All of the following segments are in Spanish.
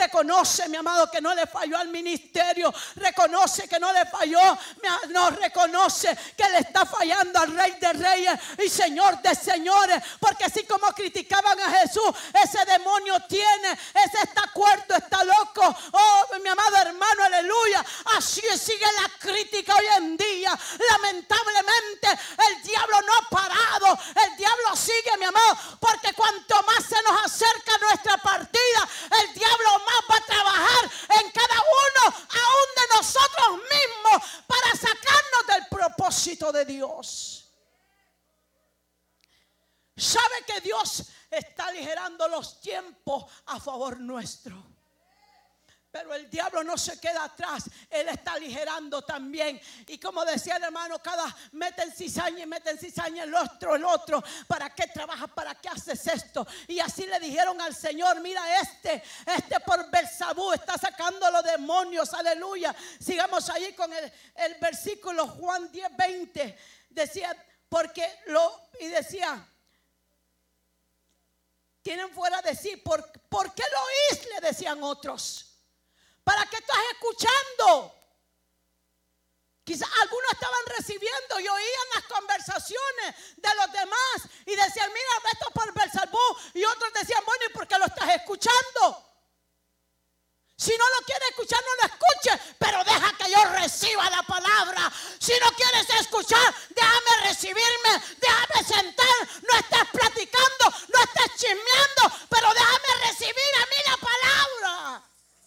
reconoce, mi amado, que no le falló al ministerio, reconoce que no le falló, no reconoce que le está fallando al Rey de Reyes y Señor de Señores, porque así como criticaban a Jesús, ese demonio tiene, ese está cuerdo, está loco. Oh, mi amado hermano, aleluya. Así sigue la crítica hoy en día. Lamentablemente el diablo no ha parado, el diablo sigue, mi amado, porque cuanto más se nos acerca nuestra partida, el diablo más va a trabajar en cada uno, aún de nosotros mismos, para sacarnos del propósito de Dios. ¿Sabe que Dios está aligerando los tiempos a favor nuestro? Pero el diablo no se queda atrás. Él está aligerando también. Y como decía el hermano, meten cizaña el otro. ¿Para qué trabajas? ¿Para qué haces esto? Y así le dijeron al Señor, mira este por Beelzebú está sacando los demonios. Aleluya. Sigamos ahí con el versículo Juan 10:20. Decía, decía, tienen fuera de sí. ¿Por qué lo oís? Le decían otros. ¿Para qué estás escuchando? Quizás algunos estaban recibiendo y oían las conversaciones de los demás y decían, mira, esto por Beelzebú. Y otros decían, bueno, ¿y por qué lo estás escuchando? Si no lo quieres escuchar, no lo escuches, pero deja que yo reciba la palabra. Si no quieres escuchar, déjame recibirme, déjame sentar. No estés platicando, no estés chismeando, pero déjame recibir a mí la palabra.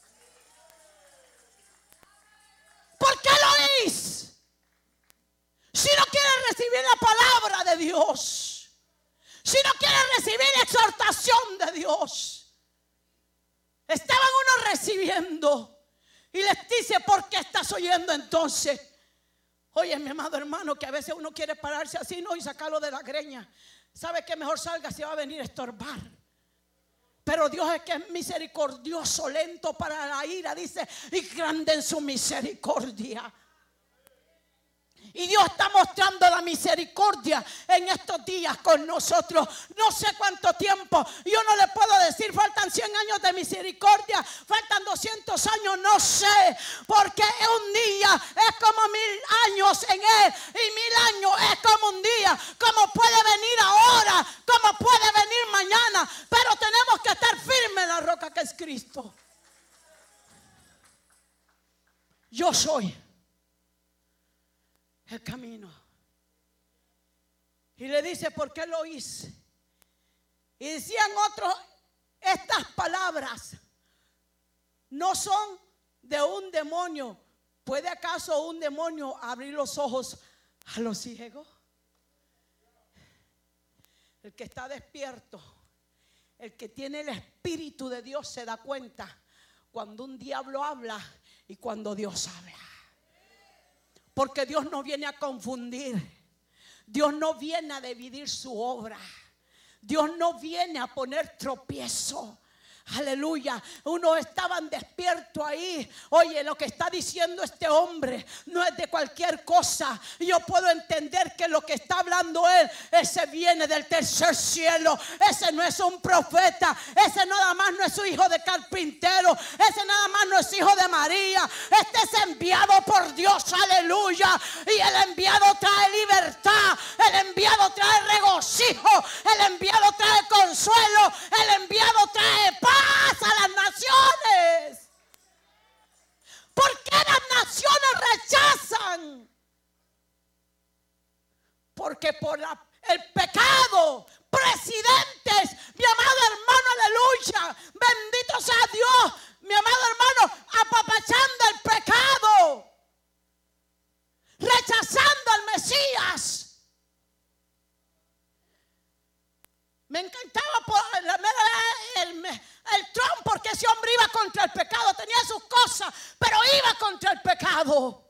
¿Por qué lo oís? Si no quieres recibir la palabra de Dios, si no quieres recibir exhortación de Dios. Estaban unos recibiendo y les dice, ¿por qué estás oyendo entonces? Oye, mi amado hermano, que a veces uno quiere pararse así, ¿no? Y sacarlo de la greña. ¿Sabe qué? Mejor salga, se va a venir a estorbar. Pero Dios es que es misericordioso, lento para la ira, dice, y grande en su misericordia. Y Dios está mostrando la misericordia en estos días con nosotros. No sé cuánto tiempo. Yo no le puedo decir, faltan 100 años de misericordia, faltan 200 años, no sé. Porque un día es como 1000 años en Él. Y 1000 años es como un día. Como puede venir ahora, como puede venir mañana. Pero tenemos que estar firmes en la roca que es Cristo. Yo soy el camino. Y le dice, ¿por qué lo hice? Y decían otros, estas palabras no son de un demonio. ¿Puede acaso un demonio abrir los ojos a los ciegos? El que está despierto, el que tiene el Espíritu de Dios se da cuenta cuando un diablo habla y cuando Dios habla. Porque Dios no viene a confundir. Dios no viene a dividir su obra. Dios no viene a poner tropiezo. Aleluya. Unos estaban despiertos ahí. Oye, lo que está diciendo este hombre no es de cualquier cosa. Yo puedo entender que lo que está hablando él, ese viene del tercer cielo. Ese no es un profeta. Ese nada más no es su hijo de carpintero. Ese nada más no es hijo de María. Este es enviado por Dios. Aleluya. Y el enviado trae libertad. El enviado trae regocijo. El enviado trae consuelo. El enviado trae paz a las naciones. ¿Por qué las naciones rechazan? Porque por el pecado, presidentes, mi amado hermano, aleluya, bendito sea Dios, mi amado hermano, apapachando el pecado, rechazando al Mesías. Me encantaba por el Trump, porque ese hombre iba contra el pecado, tenía sus cosas, pero iba contra el pecado.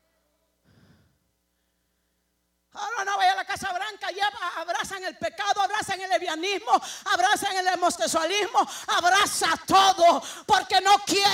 Ahora no vaya a la Casa Blanca, ya abrazan el pecado, abrazan el lesbianismo, abrazan el homosexualismo, abraza todo, porque no quiere